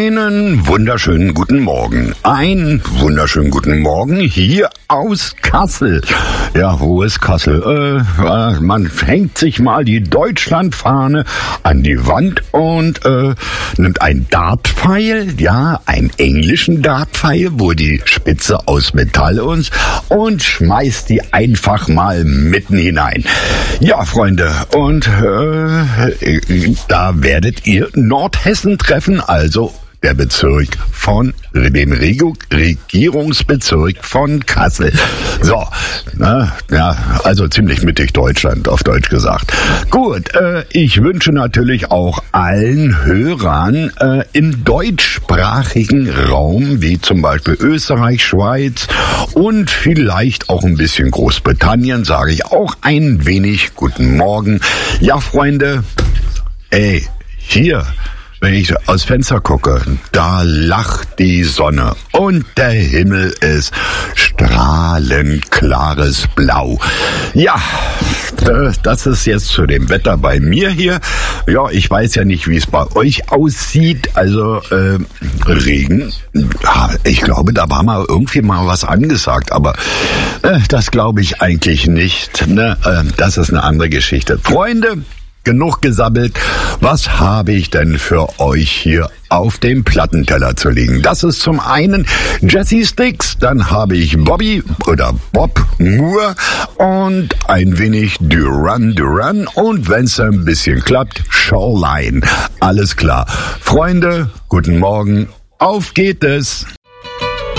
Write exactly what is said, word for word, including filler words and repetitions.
Einen wunderschönen guten Morgen. Einen wunderschönen guten Morgen hier aus Kassel. Ja, wo ist Kassel? Äh, man hängt sich mal die Deutschlandfahne an die Wand und äh, nimmt einen Dartpfeil, ja, einen englischen Dartpfeil, wo die Spitze aus Metall ist, und schmeißt die einfach mal mitten hinein. Ja, Freunde, und äh, da werdet ihr Nordhessen treffen, also der Bezirk von, den Regu- Regierungsbezirk von Kassel. So, na, ja, also ziemlich mittig Deutschland, auf Deutsch gesagt. Gut, äh, ich wünsche natürlich auch allen Hörern äh, im deutschsprachigen Raum, wie zum Beispiel Österreich, Schweiz und vielleicht auch ein bisschen Großbritannien, sage ich auch ein wenig guten Morgen. Ja, Freunde, ey, hier, wenn ich aus Fenster gucke, da lacht die Sonne und der Himmel ist strahlend klares Blau. Ja, das ist jetzt zu dem Wetter bei mir hier. Ja, ich weiß ja nicht, wie es bei euch aussieht. Also äh, Regen, ich glaube, da war mal irgendwie mal was angesagt, aber äh, das glaube ich eigentlich nicht. Ne? Äh, das ist eine andere Geschichte. Freunde, genug gesabbelt. Was habe ich denn für euch hier auf dem Plattenteller zu liegen? Das ist zum einen Jesse Sticks, dann habe ich Bobby oder Bob Moore und ein wenig Duran Duran und wenn es ein bisschen klappt, Shoreline. Alles klar. Freunde, guten Morgen. Auf geht es.